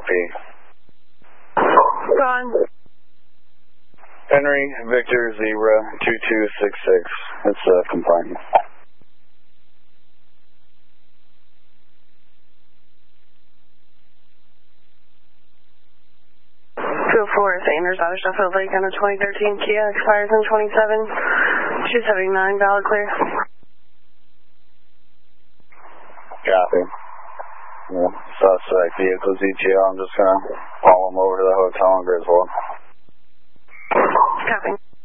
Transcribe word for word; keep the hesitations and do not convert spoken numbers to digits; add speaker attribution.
Speaker 1: P.
Speaker 2: Gone.
Speaker 1: Henry Victor Zebra two two six six. It's a complaint.
Speaker 2: two oh four, Sanders, out of Sheffield Lake on a twenty thirteen Kia, expires in twenty-seven two seventy-nine, valid clear.
Speaker 1: Copy. Yeah, suspect vehicle's E T L. I'm just going to follow him over to the hotel in Griswold.
Speaker 2: Copy.